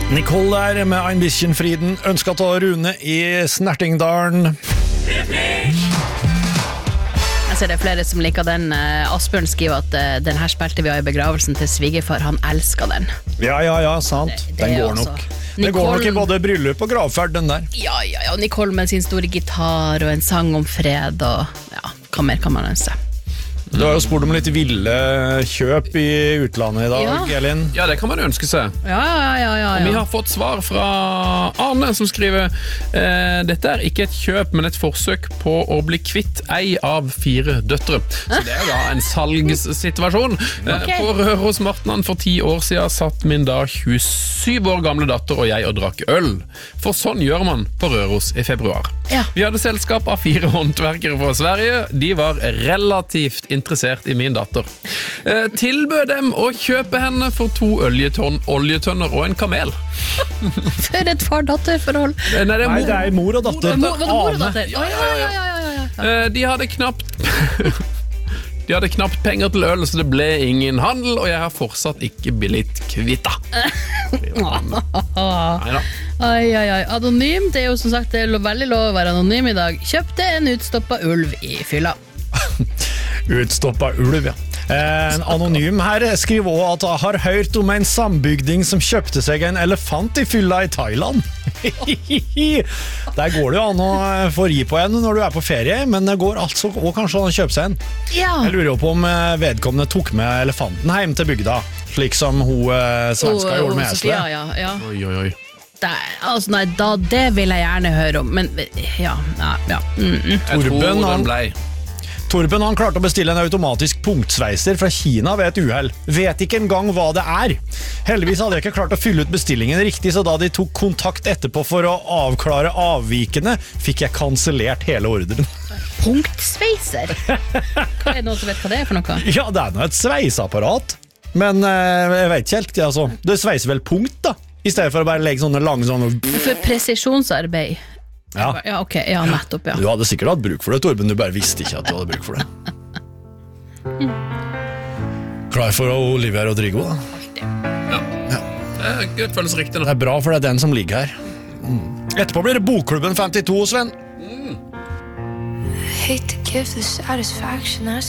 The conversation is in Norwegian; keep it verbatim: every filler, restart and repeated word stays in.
Nicole der med Ein bisschen Frieden, ønsket av Rune i Snertingdalen. Jeg ser det er flere som liker den. Asbjørn skriver at den her spilte vi av i begravelsen til svigerfar, han elsker den. Ja, ja, ja, sant. Det, det den går også. nok. Nicole, det går nok i både bryllup og gravferd, den der. Ja, ja, ja. Nicole med sin store gitar og en sang om fred, og ja, hva mer kan man ønske? Du har jo spurt om litt ville kjøp i utlandet i dag, Ja. Elin. Ja, det kan man ønske seg. Ja, ja, ja, ja, Og vi ja. har fått svar fra Arne som skriver eh, Dette er ikke et kjøp, men et forsøk på å bli kvitt ei av fire døtre. Så det er da en salgssituasjon. Ok. eh, På Rørosmartnan for ti år siden satt min da tjuesyv år gamle datter og jeg og drakk øl. For sånn gjør man på Røros i februar. Ja. Vi hadde selskap av fire håndverkere fra Sverige. De var relativt interessert i min datter. Eh, tilbød dem å kjøpe henne for to oljetønn, oljetønner og en kamel. For et far-datter-forhold. Eh, Nei, det er Nei, mor. det er mor og datter. Var det mor og Ane. datter? Å, ja, ja, ja, ja, ja. Eh, De hadde knapt De hadde knapt penger til øl, så det ble ingen handel, og jeg har fortsatt ikke blitt kvitta. Neida. Ai, ai, ai. Anonym, det er jo som sagt det er lo- veldig lov å være anonym i dag. Kjøpte en utstoppa ulv i fylla. Utstoppa ulv, ja. Eh, En anonym her skriver også at jeg har hørt om en sambygding som kjøpte seg en elefant i fylla i Thailand. Der går det jo an å få ri på en når du er på ferie, men det går altså også kanskje an å kjøpe seg en. Ja. Jeg lurer jo på om eh, vedkommende tok med elefanten hjem til bygda, slik som hun eh, svenska Og- gjorde og med Sofia, eselet. ja, ja. Oi, oi, oi. Det, altså, nei, da, det vil jeg gjerne høre om, men ja, ja, ja. Mm, mm. Jeg tror Torben, han- den blei. Torben han klarte å bestille en automatisk punktsveiser fra Kina ved et uhell. Vet ikke engang hva det er. Heldigvis hadde jeg ikke klart å fylle ut bestillingen riktig, så da de tok kontakt etterpå for å avklare avvikene, fikk jeg kansellert hele ordren. Punktsveiser? Hva er det noen som vet hva det er for noe? Ja, det er nå et sveiseapparat, men eh, jeg vet ikke helt, altså. Det sveiser vel punkt da, i stedet for å bare legge sånne lange sånne... For presisjonsarbeid. Ja, Ja, ok, ja, nettopp, ja. du hadde sikkert hatt bruk for det, Torben, du bare visste ikke at du hadde bruk for det. Klar for Olivia Rodrigo, da? Det føles riktig nå. Det er bra, for det er den som ligger her. Mm. Etterpå blir det Bokklubben femtito, Sven. Hate to give the satisfaction I